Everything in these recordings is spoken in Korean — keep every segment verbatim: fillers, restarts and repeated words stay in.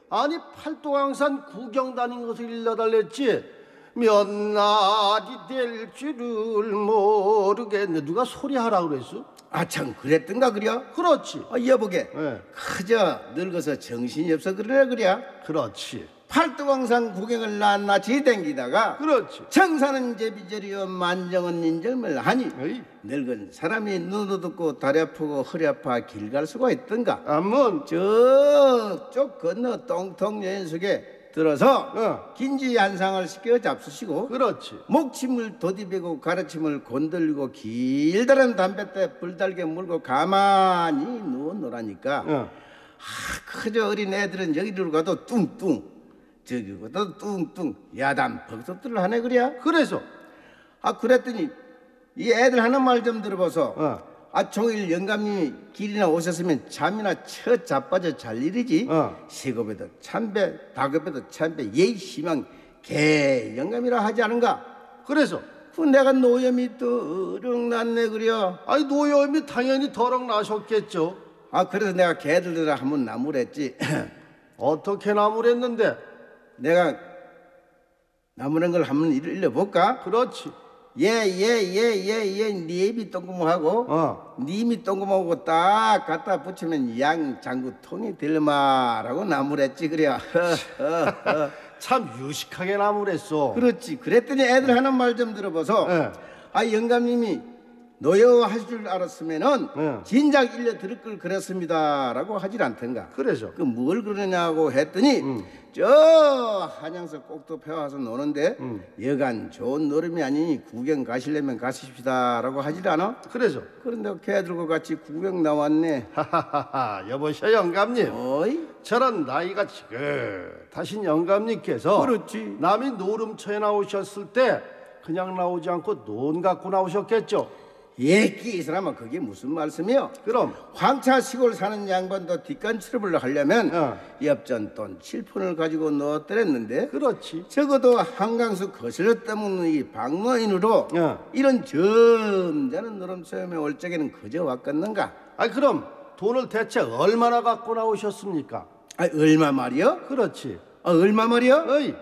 아니 팔도강산 구경 다닌 것을 일러달랬지. 몇 날이 될 줄을 모르겠네. 누가 소리하라 그랬어? 아참 그랬던가 그려? 그렇지. 아, 여보게 네. 그저 늙어서 정신이 없어 그러네 그려? 그렇지. 팔도강산 구경을 낱낱이 댕기다가 그렇지. 청사는 제비절이여 만정은 인절을 하니 에이. 늙은 사람이 눈도 붓고 다리 아프고 허리 아파 길 갈 수가 있던가? 아문. 저쪽 건너 똥통 여인숙에 들어서 어. 긴지 한상을 시켜 잡수시고 그렇지. 목침을 도디배고 가르침을 건들고 길다란 담뱃대 불달게 물고 가만히 누워 놀라니까 어. 아, 그저 어린 애들은 여기로 가도 뚱뚱 저기 가도 뚱뚱 야단 벅석들을 하네 그래야. 그래서 아 그랬더니 이 애들 하는 말 좀 들어봐서 어. 아 종일 영감님이 길이나 오셨으면 잠이나 쳐 자빠져 잘 일이지. 어. 시급에도 참배 다급에도 참배 예의 시망 개 영감이라 하지 않은가. 그래서 그 내가 노염이 또 어령났네 그려. 아니 노여움이 당연히 더럭 나셨겠죠. 아 그래서 내가 개들들아 한번 나무랬지. 어떻게 나무랬는데? 내가 나무란 걸 한번 일러볼까? 그렇지. 예예예예예 네 입이 똥구멍하고 어. 네 입이 똥구멍하고 딱 갖다 붙이면 양 장구 통이 들마라고 나무랬지 그래. 참 유식하게 나무랬어. 그렇지. 그랬더니 애들 하는 말 좀 들어봐서 예. 아 영감님이 노여 하실 줄 알았으면은 예. 진작 일러 들을 걸 그랬습니다라고 하질 않던가. 그래서 그 뭘 그러냐고 했더니 음. 저 한양서 꼭도 펴와서 노는데 음. 여간 좋은 노름이 아니니 구경 가시려면 가십시다라고 하질 않아? 그래서 그런데 걔들과 같이 구경 나왔네. 하하하하 여보셔 영감님. 어이? 저런 나이가 지긋하신 영감님께서 그렇지. 남이 노름처에 나오셨을 때 그냥 나오지 않고 논 갖고 나오셨겠죠. 예끼 이 사람아 그게 무슨 말씀이요? 그럼 황차 시골 사는 양반도 뒷간치를 하려면 어. 엽전 돈 칠 푼을 가지고 넣었더랬는데 그렇지. 적어도 한강수 거슬러 떠먹는 이 박노인으로 어. 이런 점잖은 노름처음에 올 적에는 그저 왔겠는가? 아 그럼 돈을 대체 얼마나 갖고 나오셨습니까? 아 얼마 말이요? 그렇지. 아, 얼마 말이요? 어이.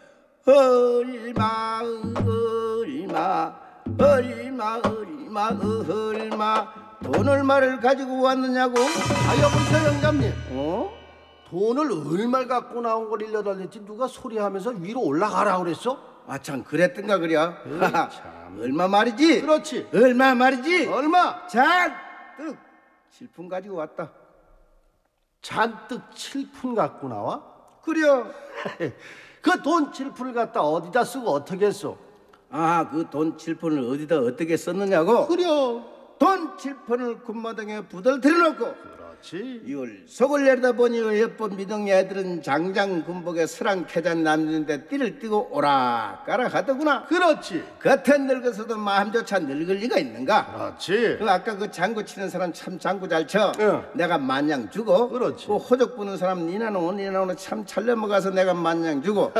얼마 얼마 얼마 얼마 얼마 돈 얼마를 가지고 왔느냐고? 아 여보세요 영감님. 어? 돈을 얼마를 갖고 나온 걸 일러달랬지 누가 소리하면서 위로 올라가라 그랬어? 아 참 그랬던가 그려. 에이, 하하, 참. 얼마 말이지? 그렇지. 얼마 말이지? 얼마? 잔뜩 칠푼 가지고 왔다. 잔뜩 칠푼 갖고 나와? 그려. 그 돈 칠푼을 갖다 어디다 쓰고 어떻게 했어? 아 그 돈 칠푼을 어디다 어떻게 썼느냐고? 그려. 돈 칠푼을 군마당에 부들 들여놓고 그렇지. 이걸 속을 내리다 보니 예쁜 미동이 애들은 장장 군복에 스랑 캐잔 남는데 띠를 띠고 오락가락 하더구나. 그렇지. 겉은 늙어서도 마음조차 늙을 리가 있는가? 그렇지. 그 아까 그 장구 치는 사람 참 장구 잘 쳐. 응. 내가 만냥 주고. 그렇지. 그 호적 부는 사람 니나노 니나노 참 찰려먹어서 내가 만냥 주고.